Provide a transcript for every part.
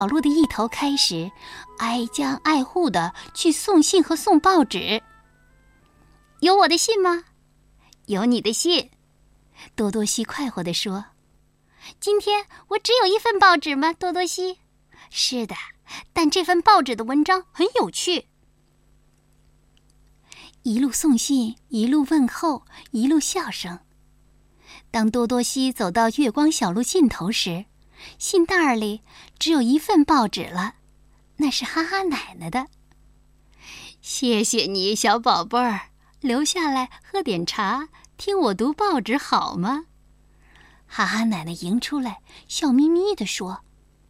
小路的一头开始挨家挨户的去送信和送报纸。有我的信吗？有你的信。多多西快活地说。今天我只有一份报纸吗，多多西？是的，但这份报纸的文章很有趣。一路送信，一路问候，一路笑声。当多多西走到月光小路尽头时，信袋里只有一份报纸了，那是哈哈奶奶的。谢谢你，小宝贝儿，留下来喝点茶，听我读报纸好吗？哈哈奶奶迎出来，笑眯眯地说。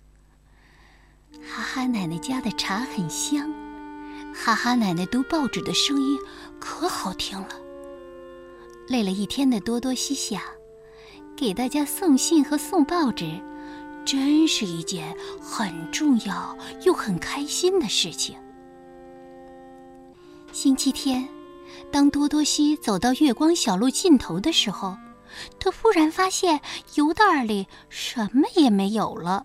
哈哈奶奶家的茶很香，哈哈奶奶读报纸的声音可好听了。累了一天的多多西想，给大家送信和送报纸真是一件很重要又很开心的事情。星期天，当多多西走到月光小路尽头的时候，他忽然发现邮袋里什么也没有了。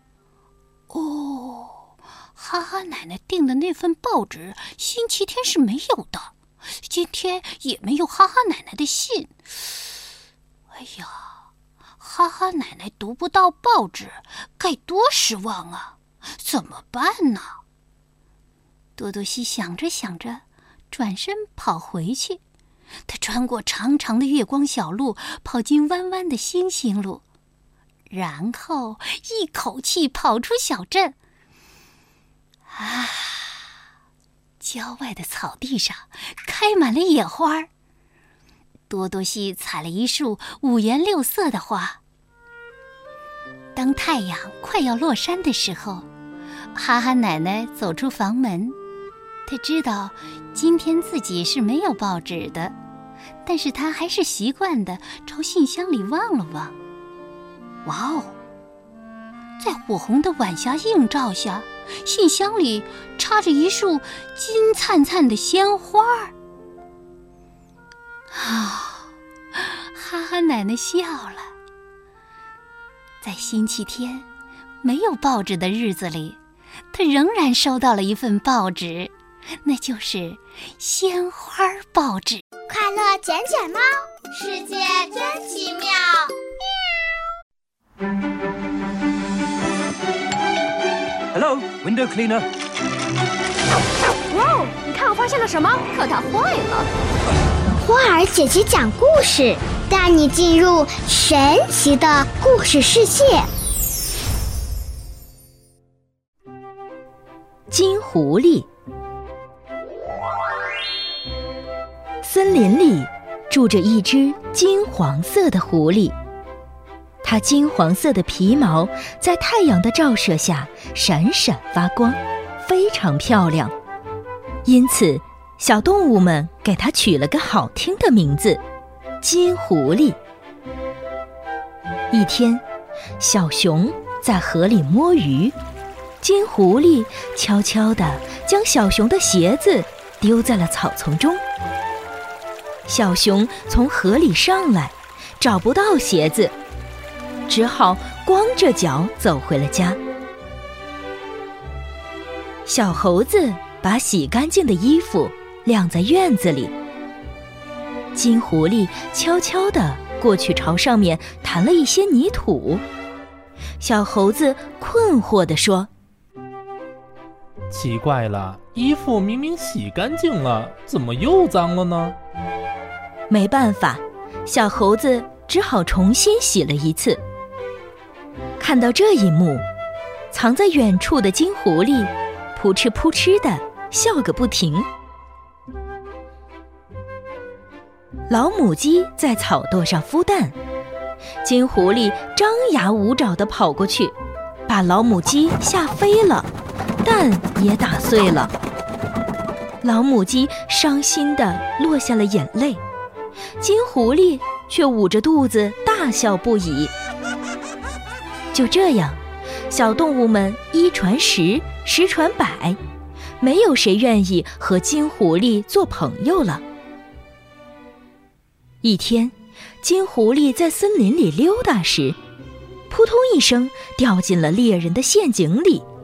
哦，哈哈奶奶订的那份报纸星期天是没有的，今天也没有哈哈奶奶的信。哎呀，哈哈奶奶读不到报纸，该多失望啊！怎么办呢？多多西想着想着，转身跑回去。他穿过长长的月光小路，跑进弯弯的星星路，然后一口气跑出小镇。啊，郊外的草地上开满了野花，多多西采了一束五颜六色的花。当太阳快要落山的时候，哈哈奶奶走出房门。她知道今天自己是没有报纸的，但是她还是习惯地朝信箱里望了望。哇哦，在火红的晚霞映照下，信箱里插着一束金灿灿的鲜花。啊，哈哈奶奶笑了。在星期天没有报纸的日子里，她仍然收到了一份报纸，那就是鲜花报纸。 快乐捡捡猫，世界真奇妙。 Hello, window cleaner. 哇哦，你看我发现了什么？可它坏了。 花儿姐姐讲故事，带你进入神奇的故事世界。 金狐狸。森林里住着一只金黄色的狐狸，它金黄色的皮毛在太阳的照射下闪闪发光，非常漂亮。因此，小动物们给它取了个好听的名字——金狐狸。一天，小熊在河里摸鱼，金狐狸悄悄地将小熊的鞋子丢在了草丛中。小熊从河里上来，找不到鞋子，只好光着脚走回了家。小猴子把洗干净的衣服晾在院子里，金狐狸悄悄地过去朝上面弹了一些泥土。小猴子困惑地说： 奇怪了，衣服明明洗干净了，怎么又脏了呢？ 没办法，小猴子只好重新洗了一次。看到这一幕，藏在远处的金狐狸扑哧扑哧地笑个不停。老母鸡在草垛上孵蛋，金狐狸张牙舞爪地跑过去，把老母鸡吓飞了，蛋也打碎了。老母鸡伤心地落下了眼泪，金狐狸却捂着肚子大笑不已。就这样，小动物们一传十，十传百，没有谁愿意和金狐狸做朋友了。一天，金狐狸在森林里溜达时， 扑通一声掉进了猎人的陷阱里。